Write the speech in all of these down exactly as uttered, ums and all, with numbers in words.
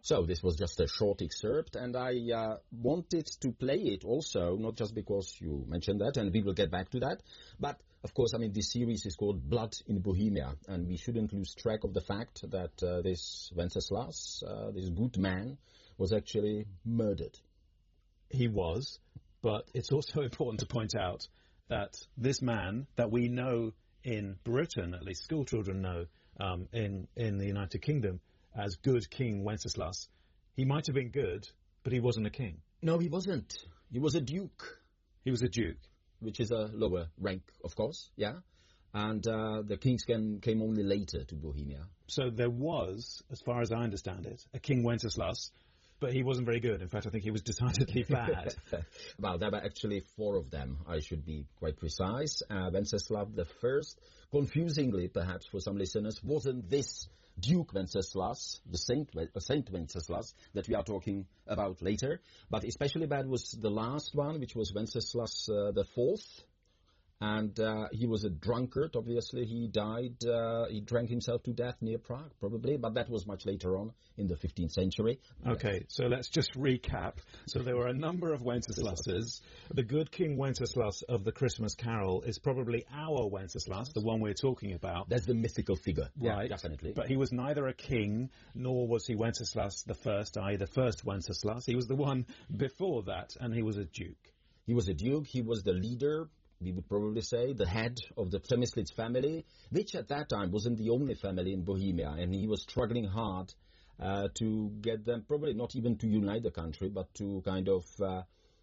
So this was just a short excerpt, and I uh, wanted to play it also, not just because you mentioned that, and we will get back to that, but of course, I mean, this series is called Blood in Bohemia, and we shouldn't lose track of the fact that uh, this Wenceslas, uh, this good man, was actually murdered. He was, but it's also important to point out that this man that we know in Britain, at least school children know um, in, in the United Kingdom, as good King Wenceslas, he might have been good, but he wasn't a king. No, he wasn't. He was a duke. He was a duke. Which is a lower rank, of course, yeah. And uh, the kings came, came only later to Bohemia. So there was, as far as I understand it, a King Wenceslas, but he wasn't very good. In fact, I think he was decidedly bad. Well, there were actually four of them, I should be quite precise. Uh, Wenceslav the First, confusingly perhaps for some listeners, wasn't this Duke Wenceslas, the Saint, uh, Saint Wenceslas, that we are talking about later. But especially bad was the last one, which was Wenceslas uh, the Fourth. And uh, he was a drunkard, obviously. He died, uh, he drank himself to death near Prague, probably. But that was much later on, in the fifteenth century. Okay, so let's just recap. So there were a number of Wenceslases. The good King Wenceslas of the Christmas Carol is probably our Wenceslas, the one we're talking about. That's the mythical figure. Right, yeah, definitely. But he was neither a king, nor was he Wenceslas the First, that is the first Wenceslas. He was the one before that, and he was a duke. He was a duke, he was the leader, we would probably say, the head of the Přemyslid family, which at that time wasn't the only family in Bohemia, and he was struggling hard uh, to get them, probably not even to unite the country, but to kind of uh,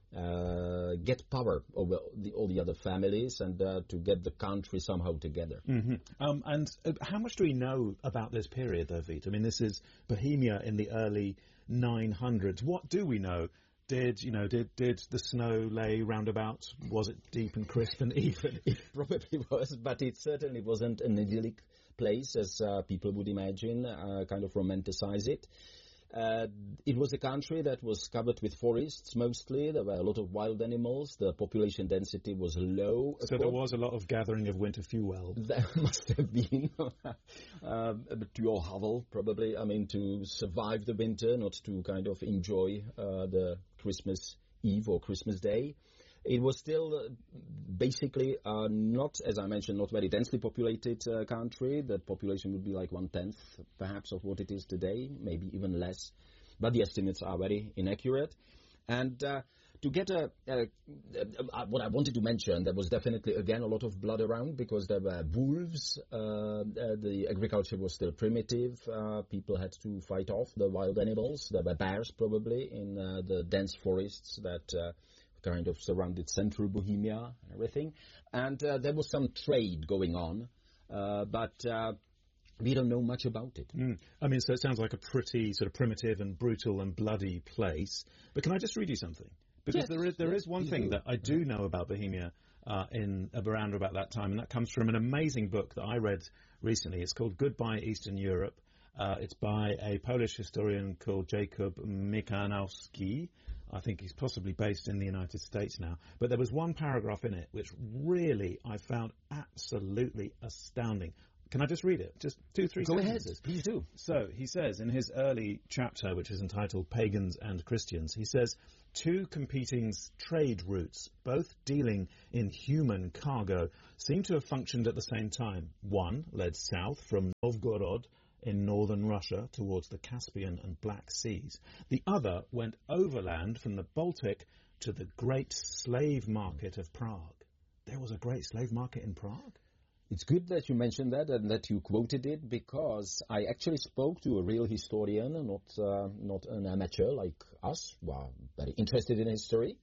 uh, get power over the, all the other families and uh, to get the country somehow together. Mm-hmm. Um, and uh, how much do we know about this period, though, Vít? I mean, this is Bohemia in the early nine hundreds. What do we know? Did, you know, did, did the snow lay roundabout? Was it deep and crisp and even? It probably was, but it certainly wasn't an idyllic place, as uh, people would imagine, uh, kind of romanticize it. Uh, it was a country that was covered with forests mostly. There were a lot of wild animals. The population density was low. So there was a lot of gathering of winter fuel. There must have been. uh, to your hovel, probably. I mean, to survive the winter, not to kind of enjoy uh, the Christmas Eve or Christmas Day. It was still uh, basically uh, not, as I mentioned, not very densely populated uh, country. The population would be like one-tenth, perhaps, of what it is today, maybe even less. But the estimates are very inaccurate. And uh, to get a, a, a, what I wanted to mention, there was definitely, again, a lot of blood around because there were wolves. Uh, uh, the agriculture was still primitive. Uh, people had to fight off the wild animals. There were bears, probably, in uh, the dense forests that Uh, kind of surrounded central Bohemia and everything. And uh, there was some trade going on, uh, but uh, we don't know much about it. Mm. I mean, so it sounds like a pretty sort of primitive and brutal and bloody place. But can I just read you something? Because yes, there is there yes, is one thing do. that I do know about Bohemia uh, in around about that time, and that comes from an amazing book that I read recently. It's called Goodbye Eastern Europe. Uh, it's by a Polish historian called Jakub Michanowski. I think he's possibly based in the United States now. But there was one paragraph in it which really I found absolutely astounding. Can I just read it? Just two, three Go sentences. ahead, please do. So he says in his early chapter, which is entitled Pagans and Christians, he says, two competing trade routes, both dealing in human cargo, seem to have functioned at the same time. One led south from Novgorod in northern Russia towards the Caspian and Black Seas. The other went overland from the Baltic to the great slave market of Prague. There was a great slave market in Prague? It's good that you mentioned that and that you quoted it, because I actually spoke to a real historian, not uh, not an amateur like us, who are very interested in history.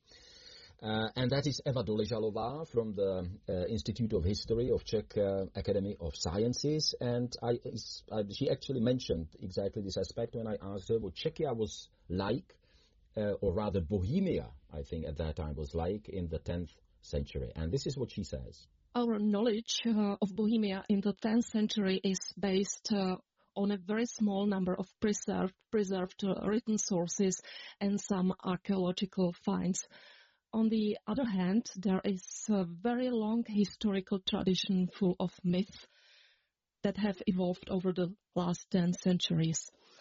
Uh, and that is Eva Doležalová from the uh, Institute of History of Czech uh, Academy of Sciences. And I, I, she actually mentioned exactly this aspect when I asked her what Czechia was like, uh, or rather Bohemia, I think at that time was like in the tenth century. And this is what she says. Our knowledge uh, of Bohemia in the tenth century is based uh, on a very small number of preserved, preserved uh, written sources and some archaeological finds. On the other hand, there is a very long historical tradition full of myths that have evolved over the last ten centuries.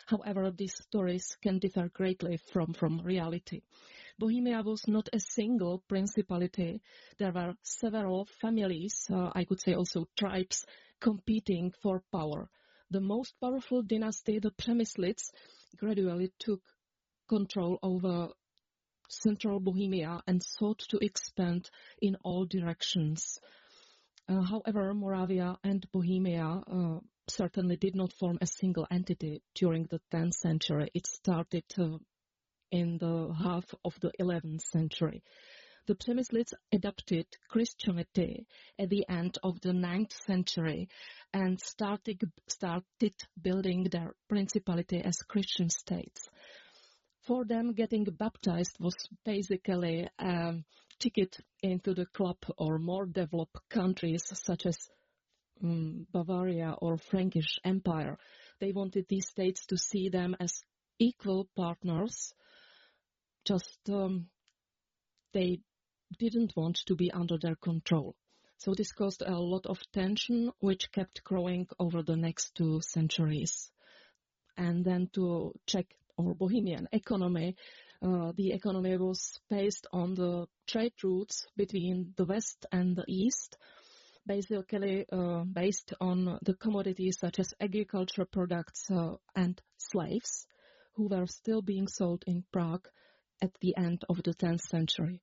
However, these stories can differ greatly from, from reality. Bohemia was not a single principality. There were several families, uh, I could say also tribes, competing for power. The most powerful dynasty, the Přemyslids, gradually took control over central Bohemia and sought to expand in all directions. Uh, however, Moravia and Bohemia uh, certainly did not form a single entity during the tenth century. It started uh, in the half of the eleventh century. The Přemyslids adopted Christianity at the end of the ninth century and started, started building their principality as Christian states. For them, getting baptized was basically a ticket into the club or more developed countries such as um, Bavaria or Frankish Empire. They wanted these states to see them as equal partners. Just um, they didn't want to be under their control. So this caused a lot of tension, which kept growing over the next two centuries. And then to check our Bohemian economy, uh, the economy was based on the trade routes between the west and the east, basically uh, based on the commodities such as agricultural products uh, and slaves, who were still being sold in Prague at the end of the tenth century.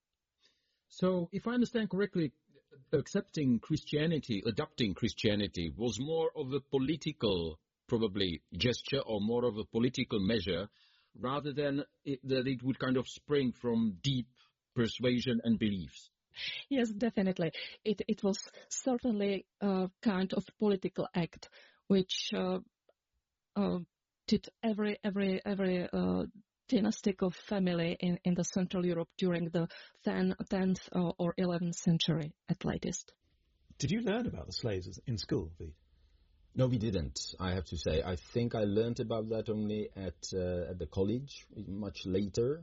So, if I understand correctly, accepting Christianity, adopting Christianity, was more of a political, probably, gesture or more of a political measure, rather than it, that it would kind of spring from deep persuasion and beliefs. Yes, definitely. It, it was certainly a kind of political act, which uh, uh, did every every every uh, dynastic of family in, in the Central Europe during the tenth uh, or eleventh century at latest. Did you learn about the slaves in school, Vít? No, we didn't, I have to say. I think I learned about that only at uh, at the college, much later.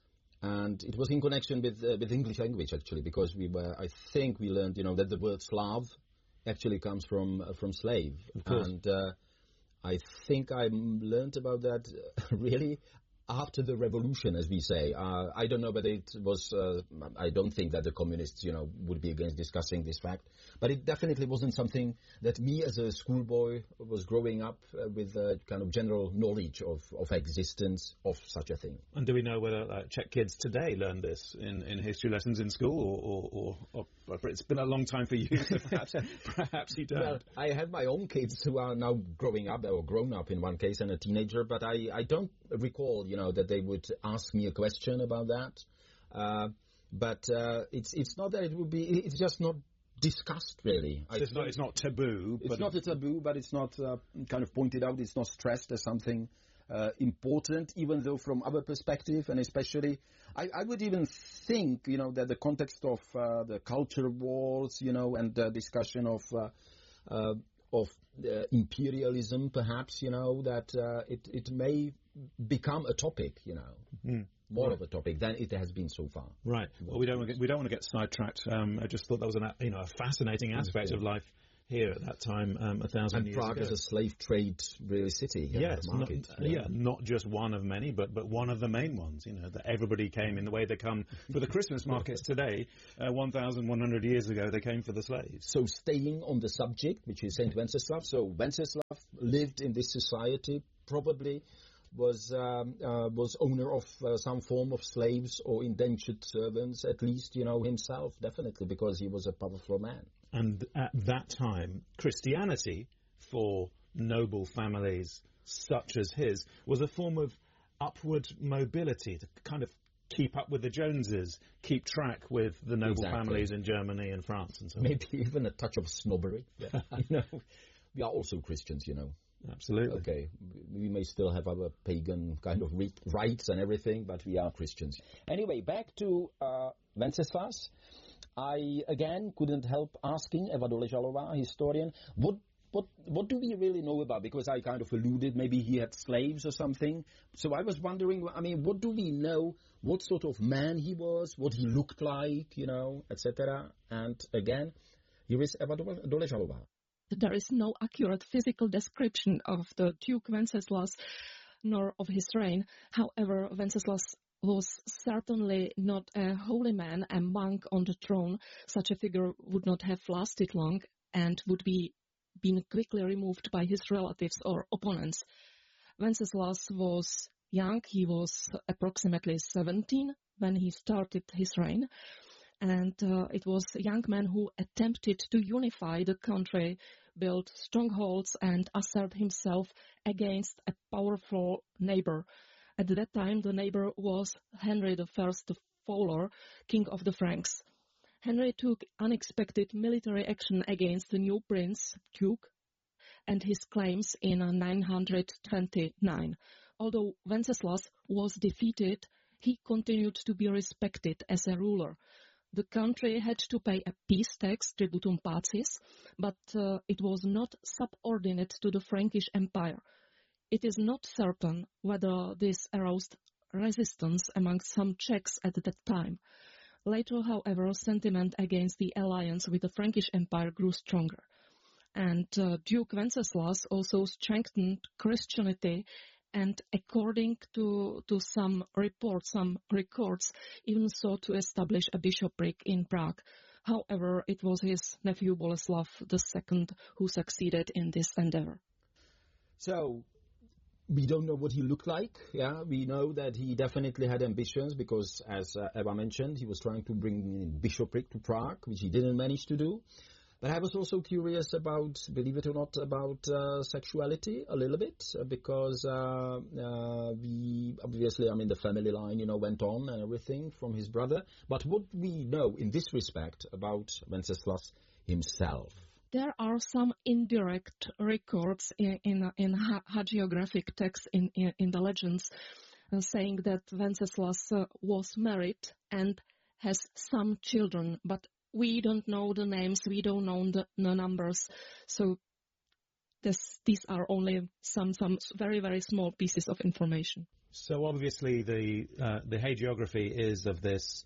And it was in connection with uh, with English language, actually, because we were, I think we learned, you know, that the word Slav actually comes from uh, from slave. Of course. And uh, I think I learned about that uh, really after the revolution, as we say. Uh, I don't know whether it was, uh, I don't think that the communists, you know, would be against discussing this fact. But it definitely wasn't something that me as a schoolboy was growing up uh, with a kind of general knowledge of, of existence of such a thing. And do we know whether uh, Czech kids today learn this in, in history lessons in school, or, or, or, or it's been a long time for you, so perhaps, perhaps you don't? Well, I have my own kids who are now growing up, or grown up in one case, and a teenager, but I, I don't recall, you know, that they would ask me a question about that. Uh, but uh, it's it's not that it would be, it's just not discussed, really. So it's, not, it's not taboo. It's but not a taboo, but it's not uh, kind of pointed out. It's not stressed as something uh, important, even though from our perspective, and especially, I, I would even think, you know, that the context of uh, the culture wars, you know, and the discussion of uh, uh, of uh, imperialism, perhaps, you know, that uh, it it may become a topic, you know. Mm. More right. of a topic than it has been so far. Right. Well, we don't want to get, we don't want to get sidetracked. Um, I just thought that was an you know a fascinating aspect of life here at that time, um, a thousand and years Prague ago. is a slave trade really city. Yes, know, market, not, yeah. yeah, not just one of many, but but one of the main ones. You know, that everybody came in the way they come for the Christmas markets today. Uh, one thousand one hundred years ago, they came for the slaves. So, staying on the subject, which is Saint Wenceslav. So, Wenceslav lived in this society, probably was um, uh, was owner of uh, some form of slaves or indentured servants, at least, you know, himself, definitely, because he was a powerful man. And at that time, Christianity, for noble families such as his, was a form of upward mobility to kind of keep up with the Joneses, keep track with the noble exactly. families in Germany and France and so on. Maybe even a touch of snobbery. Yeah. You know, we are also Christians, you know. Absolutely. Okay, we may still have our pagan kind of rites and everything, but we are Christians. Anyway, back to uh, Wenceslas. I, again, couldn't help asking Eva Doležalová, historian, what what what do we really know about? Because I kind of alluded, maybe he had slaves or something. So I was wondering, I mean, what do we know? What sort of man he was? What he looked like, you know, et cetera. And again, here is Eva Doležalová. There is no accurate physical description of the Duke Wenceslas. nor of his reign. However, Wenceslas was certainly not a holy man, a monk on the throne. Such a figure would not have lasted long and would be been quickly removed by his relatives or opponents. Wenceslas was young. He was approximately seventeen when he started his reign. And uh, it was a young man who attempted to unify the country, build strongholds, and assert himself against a powerful neighbor. At that time, the neighbor was Henry the First, the Fowler, king of the Franks. Henry took unexpected military action against the new prince, Duke, and his claims in nine hundred twenty-nine. Although Wenceslas was defeated, he continued to be respected as a ruler. The country had to pay a peace tax, tributum pacis, but uh, it was not subordinate to the Frankish Empire. It is not certain whether this aroused resistance among some Czechs at that time. Later, however, sentiment against the alliance with the Frankish Empire grew stronger. And uh, Duke Wenceslas also strengthened Christianity, and according to, to some reports, some records, even sought to establish a bishopric in Prague. However, it was his nephew Boleslav the Second who succeeded in this endeavor. So, we don't know what he looked like. Yeah, we know that he definitely had ambitions because, as uh, Eva mentioned, he was trying to bring bishopric to Prague, which he didn't manage to do. But I was also curious about, believe it or not, about uh, sexuality a little bit, uh, because uh, uh, we, obviously, I mean, the family line, you know, went on and everything from his brother. But what we know in this respect about Wenceslas himself? There are some indirect records in in, in hagiographic texts in, in, in the legends uh, saying that Wenceslas uh, was married and has some children, but we don't know the names, we don't know the, the numbers, so this, these are only some some very, very small pieces of information. So obviously the uh, the hagiography is of this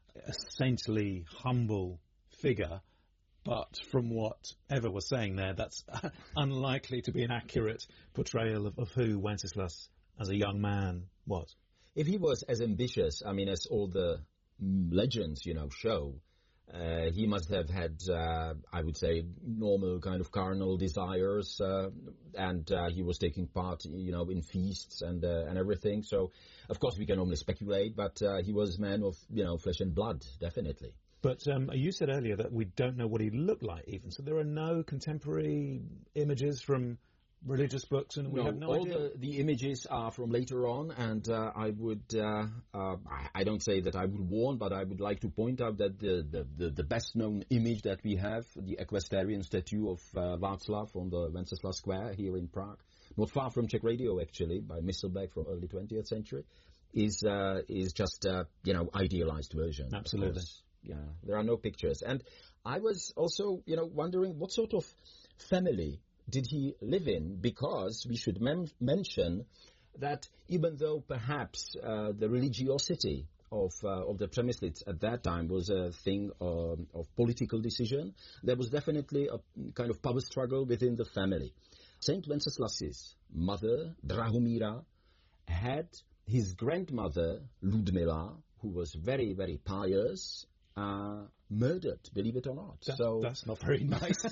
saintly, humble figure, but from what Eva was saying there, that's unlikely to be an accurate portrayal of, of who Wenceslas as a young man was. If he was as ambitious, I mean, as all the legends, you know, show, Uh, he must have had, uh, I would say, normal kind of carnal desires, uh, and uh, he was taking part, you know, in feasts and uh, and everything. So, of course, we can only speculate, but uh, he was a man of, you know, flesh and blood, definitely. But um, you said earlier that we don't know what he looked like, even. So there are no contemporary images from religious books, and we no, have no all idea. the, the images are from later on, and uh, I would, uh, uh, I don't say that I would warn, but I would like to point out that the, the, the, the best-known image that we have, the equestrian statue of uh, Václav on the Wenceslas Square here in Prague, not far from Czech Radio, actually, by Misselbeck from early twentieth century, is uh, is just a, you know, idealized version. Absolutely. Yeah, there are no pictures. And I was also, you know, wondering what sort of family did he live in, because we should mem- mention that even though perhaps uh, the religiosity of uh, of the Přemyslids at that time was a thing um, of political decision, there was definitely a kind of power struggle within the family. Saint Wenceslas's mother, Drahomíra, had his grandmother, Ludmila, who was very, very pious, Uh, murdered, believe it or not. That, so that's not very nice.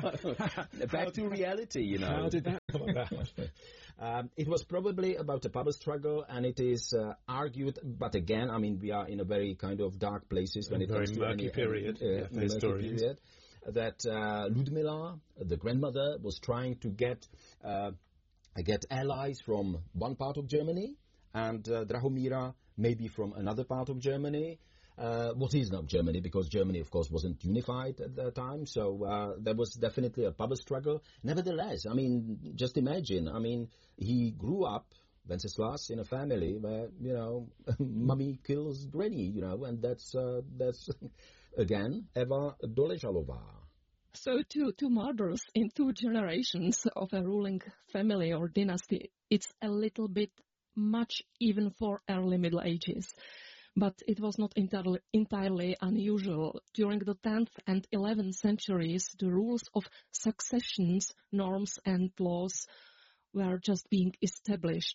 Back to reality, you know. How did that come about? um, it was probably about a power struggle, and it is uh, argued, but again, I mean, we are in a very kind of dark places when a it very comes to murky any, period, uh, yeah, murky historians. period, that uh, Ludmila, the grandmother, was trying to get uh, get allies from one part of Germany, and uh, Drahomíra maybe from another part of Germany. Uh, what is now Germany, because Germany, of course, wasn't unified at that time, so uh, there was definitely a power struggle. Nevertheless, I mean, just imagine, I mean, he grew up, Wenceslas, in a family where, you know, mummy kills granny, you know, and that's, uh, that's again, Eva Doležalová. So two, two murders in two generations of a ruling family or dynasty, it's a little bit much even for early Middle Ages. But it was not entirely, entirely unusual. During the tenth and eleventh centuries, the rules of successions, norms and laws were just being established.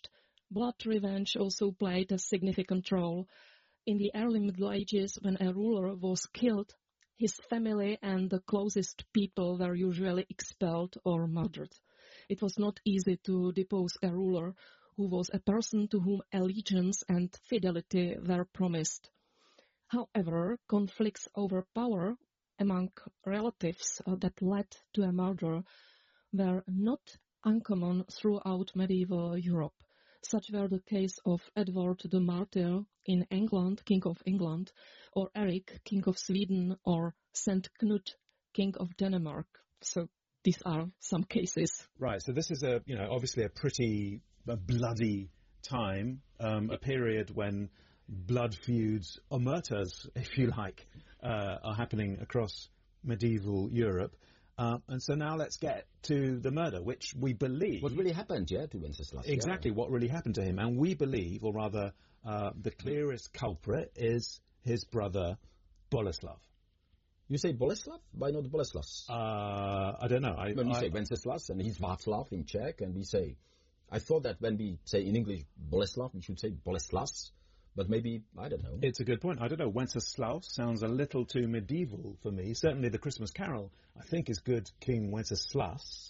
Blood revenge also played a significant role. In the early Middle Ages, when a ruler was killed, his family and the closest people were usually expelled or murdered. It was not easy to depose a ruler who was a person to whom allegiance and fidelity were promised. However, conflicts over power among relatives uh, that led to a murder were not uncommon throughout medieval Europe. Such were the case of Edward the Martyr in England, King of England, or Eric, King of Sweden, or Saint Knut, King of Denmark. So these are some cases. Right, so this is a, you know, obviously a pretty a bloody time, um, a period when blood feuds, omertas, if you like, uh, are happening across medieval Europe. Uh, and so now let's get to the murder, which we believe... What really happened, yeah, to Wenceslas. Exactly, yeah. what really happened to him. And we believe, or rather, uh, the clearest culprit is his brother, Boleslav. You say Boleslav? Why not Boleslas? Uh, I don't know. I, when we I, say Wenceslas, and he's Václav in Czech, and we say... I thought that when we say in English Boleslav, we should say Boleslas. But maybe, I don't know. It's a good point. I don't know. Wenceslaus sounds a little too medieval for me. Certainly the Christmas Carol, I think, is good King Wenceslas.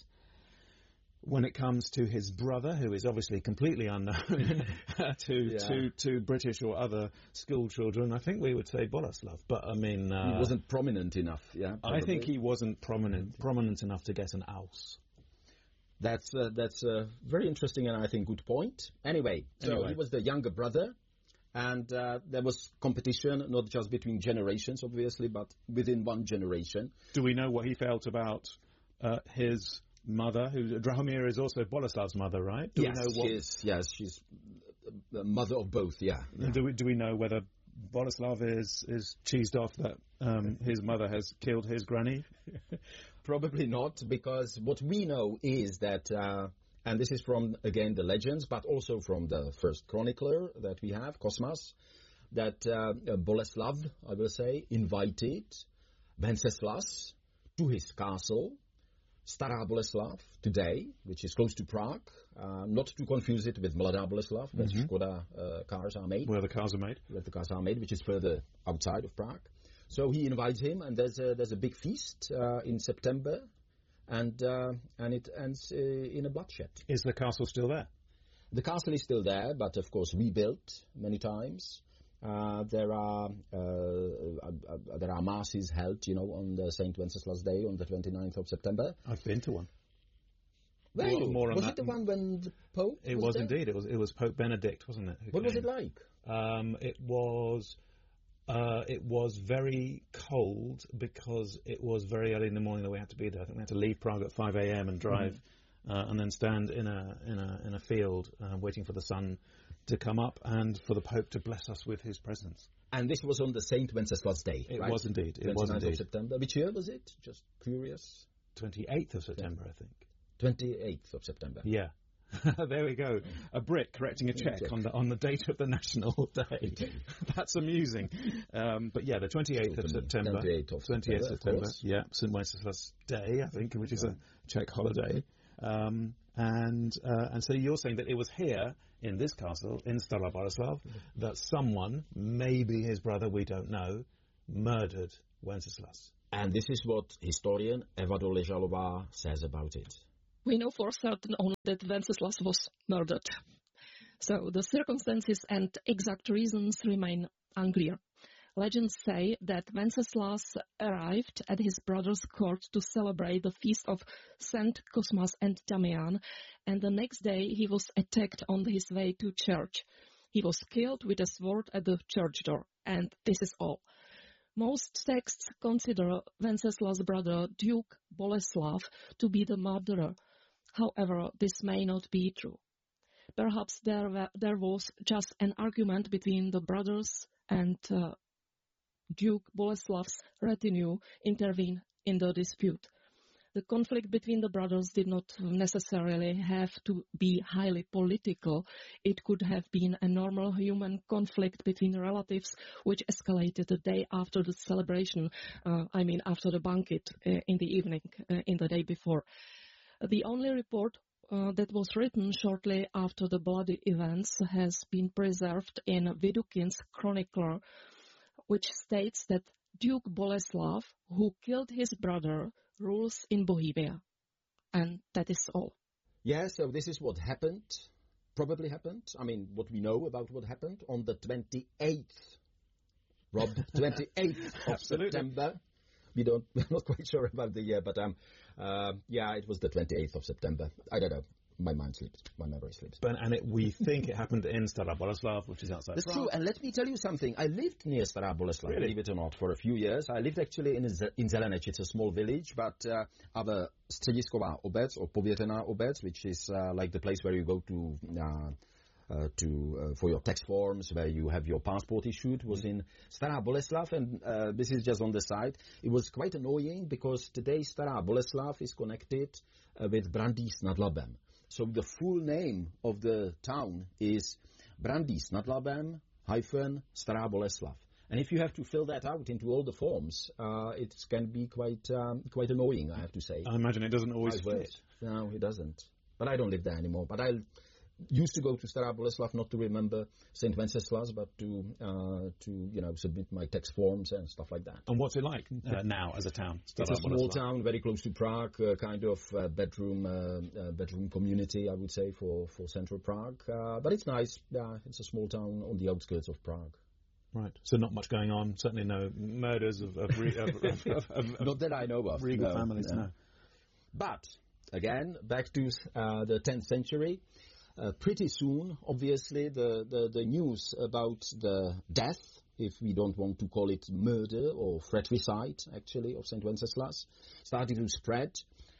When it comes to his brother, who is obviously completely unknown to, yeah. to to British or other school children, I think we would say Boleslav. But, I mean... Uh, he wasn't prominent enough, yeah? Probably. I think he wasn't prominent prominent enough to get an Aus. That's, uh, that's a very interesting and, I think, good point. Anyway, so anyway. he was the younger brother. And uh, there was competition, not just between generations, obviously, but within one generation. Do we know what he felt about uh, his mother? Who Drahomir is also Boleslav's mother, right? Do yes, we know what... she is. Yes, she's the mother of both. Yeah. yeah. Do we do we know whether Boleslav is is cheesed off that um, his mother has killed his granny? Probably not, because what we know is that. Uh, And this is from, again, the legends, but also from the first chronicler that we have, Cosmas, that uh, Boleslav, I will say, invited Wenceslas to his castle, Stará Boleslav, today, which is close to Prague, uh, not to confuse it with Mladá Boleslav, where mm-hmm. Škoda uh, cars are made. Where the cars are made. Where the cars are made, which is further outside of Prague. So he invites him, and there's a, there's a big feast uh, in September. And uh, and it ends uh, in a bloodshed. Is the castle still there? The castle is still there, but of course rebuilt many times. Uh, there are uh, uh, there are masses held, you know, on the Saint Wenceslas Day on the twenty-ninth of September. I've been to one. Well, more, more was on it the one when the Pope? It was, was there? indeed. It was it was Pope Benedict, wasn't it? What came. was it like? Um, it was. Uh, it was very cold because it was very early in the morning that we had to be there. I think we had to leave Prague at five a.m. and drive, mm-hmm. uh, and then stand in a in a in a field uh, waiting for the sun to come up and for the Pope to bless us with his presence. And this was on the Saint Wenceslas Day. It right? was indeed. It was indeed. Of September. Which year was it? Just curious. Twenty-eighth of September, I think. Twenty-eighth of September. Yeah. There we go. A Brit correcting a Czech on the on the date of the national day. That's amusing. Um, but yeah, the twenty-eighth of September. twenty-eighth of twenty-eighth September. September. Yeah, Saint Wenceslas Day, I think, which is a Czech holiday. Um, and uh, and so you're saying that it was here in this castle in Stará Boleslav that someone, maybe his brother, we don't know, murdered Wenceslas. And this is what historian Eva Doležalová says about it. We know for certain only that Wenceslas was murdered. So the circumstances and exact reasons remain unclear. Legends say that Wenceslas arrived at his brother's court to celebrate the feast of Saint Cosmas and Damian, and the next day he was attacked on his way to church. He was killed with a sword at the church door, and this is all. Most texts consider Wenceslas' brother, Duke Boleslav, to be the murderer. However, this may not be true. Perhaps there, were, there was just an argument between the brothers, and uh, Duke Boleslav's retinue intervened in the dispute. The conflict between the brothers did not necessarily have to be highly political. It could have been a normal human conflict between relatives, which escalated the day after the celebration, uh, I mean after the banquet uh, in the evening, uh, in the day before. The only report uh, that was written shortly after the bloody events has been preserved in Widukin's chronicler, which states that Duke Boleslav, who killed his brother, rules in Bohemia. And that is all. Yeah, so this is what happened, probably happened. I mean, what we know about what happened on the twenty-eighth, Rob, twenty-eighth of September. We don't, we're not quite sure about the year, but um, uh, yeah, it was the twenty-eighth of September. I don't know. My mind sleeps. My memory sleeps. But, and it, we think it happened in Stará Boleslav, which is outside That's Prague. true. And let me tell you something. I lived near Stará Boleslav, Really? believe it or not, for a few years. I lived actually in, Z- in Zelenec. It's a small village, but uh, other Středisková obec or Pověřená obec, which is uh, like the place where you go to uh, uh, to uh, for your tax forms, where you have your passport issued, was in Stará Boleslav. And uh, this is just on the side. It was quite annoying because today Stará Boleslav is connected uh, with Brandýs nad Labem. So the full name of the town is Brandýs nad Labem hyphen Stará Boleslav. And if you have to fill that out into all the forms, uh, it can be quite um, quite annoying, I have to say. I imagine it doesn't always Five fit. words. No, it doesn't. But I don't live there anymore. But I used to go to Stará Boleslav not to remember Saint Wenceslas, but to uh, to you know submit my tax forms and stuff like that. And what's it like uh, now as a town? It's a Stará small Boleslav? town, very close to Prague, uh, kind of uh, bedroom uh, uh, bedroom community, I would say, for, for central Prague. Uh, but it's nice. Yeah, it's a small town on the outskirts of Prague. Right. So not much going on. Certainly no murders of, of, re- of, of, of, of Not that I know of. regal no, families, no. no. But, again, back to uh, the tenth century. Uh, pretty soon, obviously, the, the, the news about the death, if we don't want to call it murder or fratricide, actually, of Saint Wenceslas, started to spread.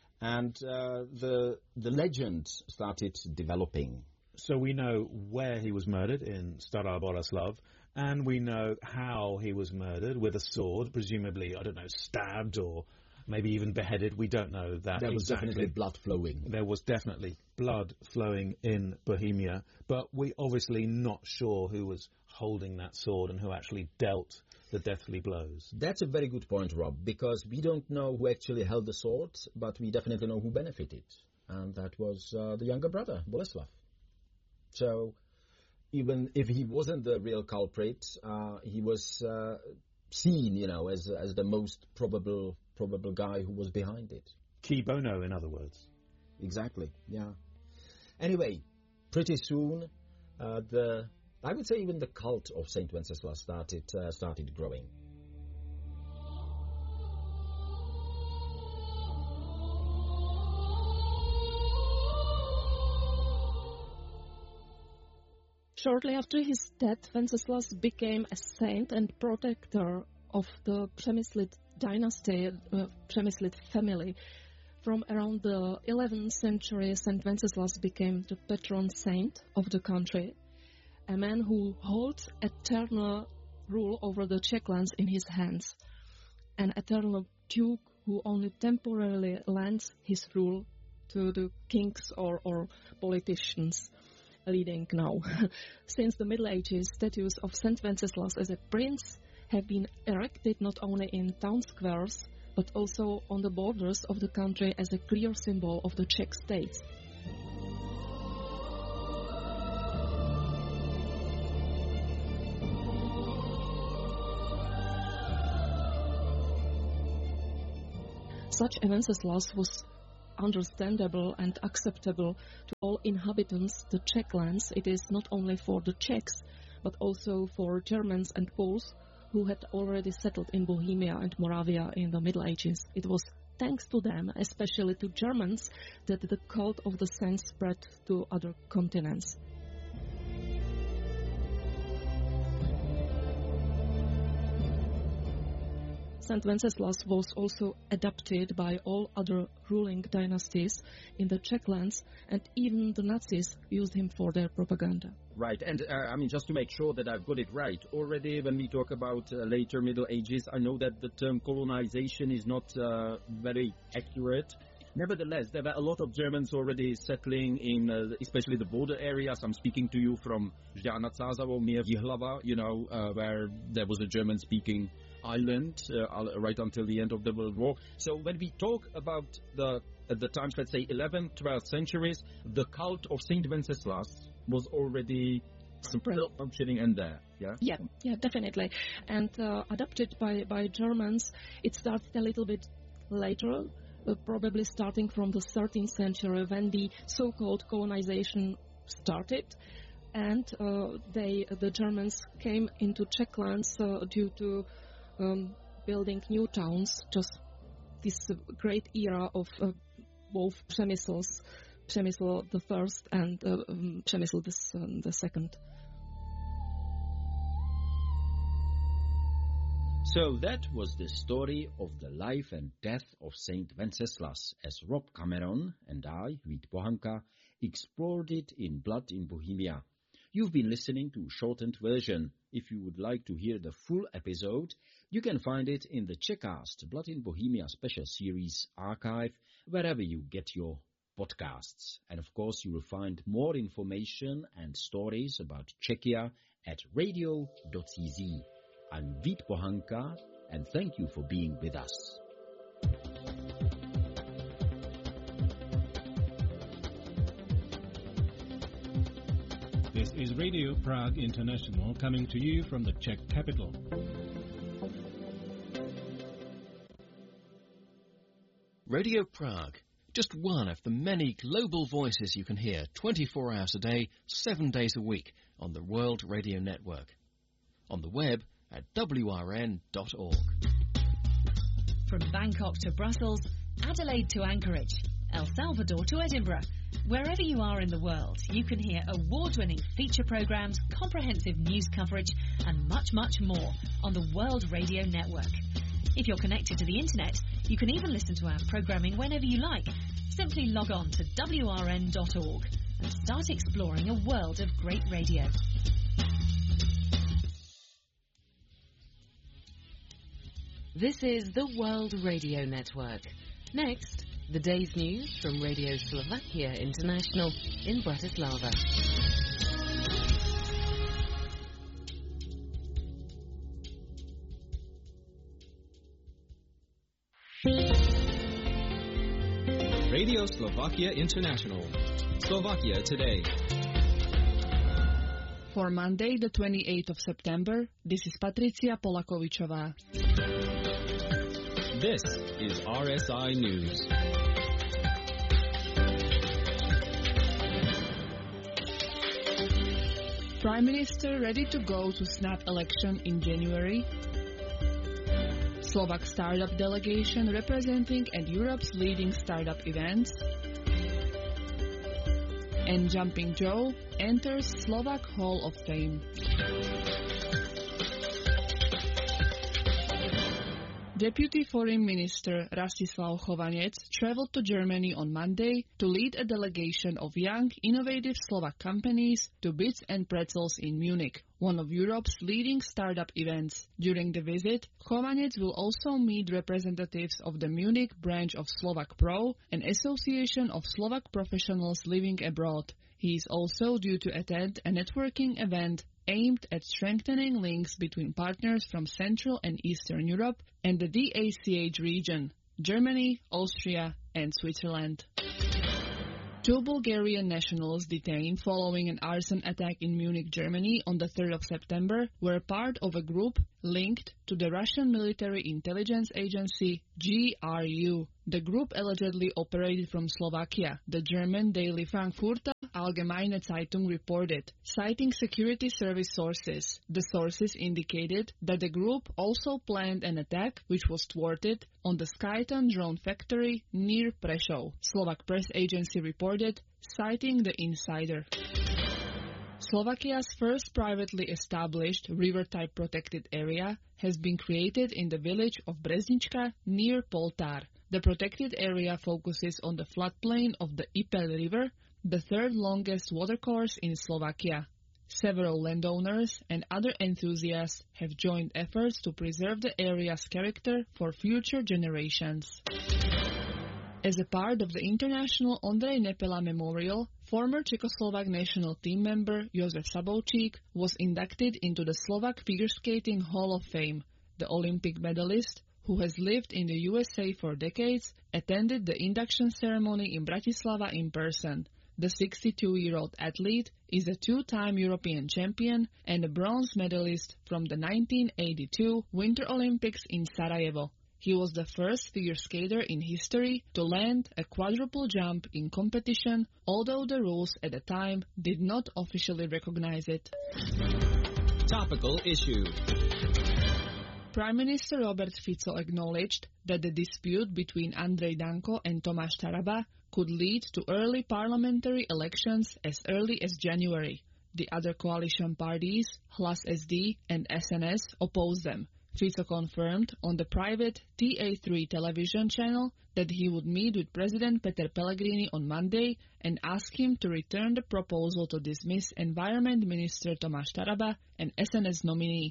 And uh, the the legend started developing. So we know where he was murdered, in Stará Boleslav, and we know how he was murdered, with a sword, presumably, I don't know, stabbed or maybe even beheaded. We don't know that There was exactly. definitely blood flowing. There was definitely blood flowing in Bohemia, but we obviously not sure who was holding that sword and who actually dealt the deathly blows. That's a very good point, Rob, because we don't know who actually held the sword, but we definitely know who benefited. And that was uh, the younger brother, Boleslav. So even if he wasn't the real culprit, uh, he was uh, seen, you know, as as the most probable probable guy who was behind it. Key bono, in other words. Exactly, yeah. Anyway, pretty soon, uh, the I would say even the cult of Saint Wenceslas started uh, started growing. Shortly after his death, Wenceslas became a saint and protector of the Přemyslit dynasty, uh, Přemyslit family. From around the eleventh century, Saint Wenceslas became the patron saint of the country, a man who holds eternal rule over the Czech lands in his hands, an eternal duke who only temporarily lends his rule to the kings or, or politicians leading now. Since the Middle Ages, statues of Saint Wenceslas as a prince have been erected not only in town squares, but also on the borders of the country as a clear symbol of the Czech state. Such a Wenceslas was understandable and acceptable to all inhabitants the Czech lands. It is not only for the Czechs, but also for Germans and Poles who had already settled in Bohemia and Moravia in the Middle Ages. It was thanks to them, especially to Germans, that the cult of the saints spread to other continents. Saint Wenceslas was also adopted by all other ruling dynasties in the Czech lands, and even the Nazis used him for their propaganda. Right, and uh, I mean, just to make sure that I've got it right, already when we talk about uh, later Middle Ages, I know that the term colonization is not uh, very accurate. Nevertheless, there were a lot of Germans already settling in, uh, especially the border areas. I'm speaking to you from Žďár nad Sázavou near Jihlava, you know, uh, where there was a German-speaking island uh, right until the end of the World War. So when we talk about the at the times, let's say, eleventh, twelfth centuries, the cult of Saint Wenceslas was already still functioning in there. Yeah, yeah, yeah, definitely. And uh, adopted by, by Germans, it started a little bit later, uh, probably starting from the thirteenth century when the so-called colonization started. And uh, they, the Germans came into Czech lands uh, due to um, building new towns, just this uh, great era of uh, both Přemysls, Přemysl the first and uh, um, Přemysl the, um, the second. So that was the story of the life and death of Saint Wenceslas, as Rob Cameron and I, Vít Pohanka, explored it in Blood in Bohemia. You've been listening to a shortened version. If you would like to hear the full episode, you can find it in the Czechcast Blood in Bohemia special series archive, wherever you get your podcasts. And of course, you will find more information and stories about Czechia at radio dot c z. I'm Vít Pohanka, and thank you for being with us. This is Radio Prague International, coming to you from the Czech capital. Radio Prague, just one of the many global voices you can hear twenty-four hours a day, seven days a week on the World Radio Network. On the web at w r n dot org. From Bangkok to Brussels, Adelaide to Anchorage, El Salvador to Edinburgh, wherever you are in the world, you can hear award-winning feature programs, comprehensive news coverage, and much, much more on the World Radio Network. If you're connected to the internet, you can even listen to our programming whenever you like. Simply log on to w r n dot org and start exploring a world of great radio. This is the World Radio Network. Next, the day's news from Radio Slovakia International in Bratislava. Radio Slovakia International. Slovakia Today. For Monday, the twenty-eighth of September, this is Patricia Polakovičová. This is R S I News. Prime Minister ready to go to snap election in January. Slovak startup delegation representing at Europe's leading startup events. And Jumping Joe enters Slovak Hall of Fame. Deputy Foreign Minister Rastislav Chovanec traveled to Germany on Monday to lead a delegation of young, innovative Slovak companies to Bits and Pretzels in Munich, one of Europe's leading startup events. During the visit, Chovanec will also meet representatives of the Munich branch of Slovak Pro, an association of Slovak professionals living abroad. He is also due to attend a networking event aimed at strengthening links between partners from Central and Eastern Europe and the D A C H region, Germany, Austria, and Switzerland. Two Bulgarian nationals detained following an arson attack in Munich, Germany on the third of September were part of a group linked to the Russian military intelligence agency G R U. The group allegedly operated from Slovakia, the German daily Frankfurter Allgemeine Zeitung reported, citing security service sources. The sources indicated that the group also planned an attack which was thwarted on the Skyton drone factory near Prešov, Slovak press agency reported, citing the insider. Slovakia's first privately established river-type protected area has been created in the village of Breznička near Poltár. The protected area focuses on the floodplain of the Ipel River, the third longest watercourse in Slovakia. Several landowners and other enthusiasts have joined efforts to preserve the area's character for future generations. As a part of the International Ondrej Nepela Memorial, former Czechoslovak national team member Josef Saboučík was inducted into the Slovak Figure Skating Hall of Fame. The Olympic medalist, who has lived in the U S A for decades, attended the induction ceremony in Bratislava in person. The sixty-two-year-old athlete is a two-time European champion and a bronze medalist from the nineteen eighty-two Winter Olympics in Sarajevo. He was the first figure skater in history to land a quadruple jump in competition, although the rules at the time did not officially recognize it. Topical issue. Prime Minister Robert Fico acknowledged that the dispute between Andrej Danko and Tomáš Taraba could lead to early parliamentary elections as early as January. The other coalition parties, Hlas es dé and S N S, opposed them. Fico confirmed on the private T A three television channel that he would meet with President Peter Pellegrini on Monday and ask him to return the proposal to dismiss Environment Minister Tomáš Taraba and S N S nominee.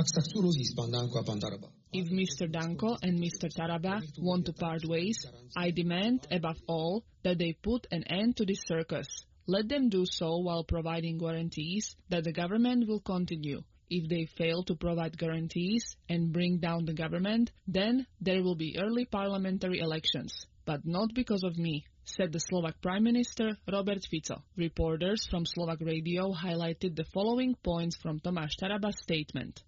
If Mister Danko and Mister Taraba want to part ways, I demand, above all, that they put an end to this circus. Let them do so while providing guarantees that the government will continue. If they fail to provide guarantees and bring down the government, then there will be early parliamentary elections. But not because of me, said the Slovak Prime Minister Robert Fico. Reporters from Slovak Radio highlighted the following points from Tomáš Taraba's statement.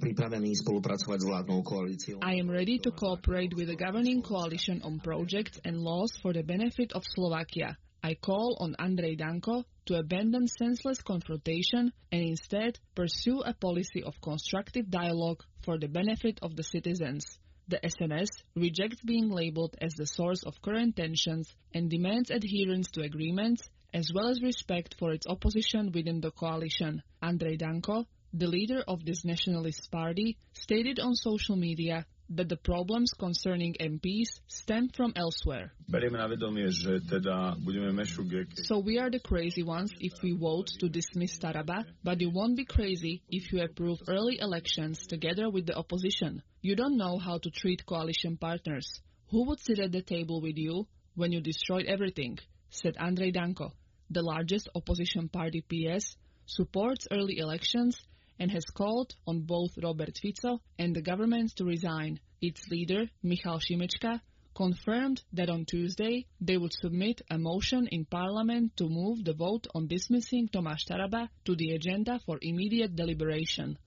I am ready to cooperate with the governing coalition on projects and laws for the benefit of Slovakia. I call on Andrej Danko to abandon senseless confrontation and instead pursue a policy of constructive dialogue for the benefit of the citizens. The S N S rejects being labeled as the source of current tensions and demands adherence to agreements as well as respect for its opposition within the coalition. Andrej Danko, the leader of this nationalist party, stated on social media that the problems concerning M Ps stem from elsewhere. So we are the crazy ones if we vote to dismiss Taraba, but you won't be crazy if you approve early elections together with the opposition. You don't know how to treat coalition partners. Who would sit at the table with you when you destroyed everything? Said Andrej Danko. The largest opposition party, P S, supports early elections and has called on both Robert Fico and the government to resign. Its leader, Michal Šimečka, confirmed that on Tuesday they would submit a motion in Parliament to move the vote on dismissing Tomáš Taraba to the agenda for immediate deliberation.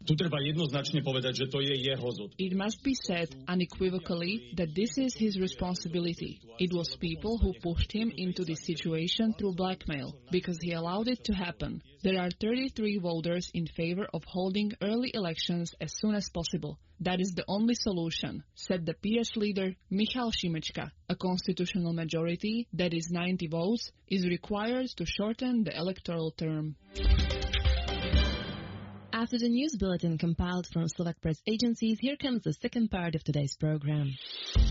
It must be said unequivocally that this is his responsibility. It was people who pushed him into this situation through blackmail, because he allowed it to happen. There are thirty-three voters in favor of holding early elections as soon as possible. That is the only solution, said the P S leader Michal Šimečka. A constitutional majority, that is ninety votes, is required to shorten the electoral term. After the news bulletin compiled from Slovak press agencies, here comes the second part of today's program.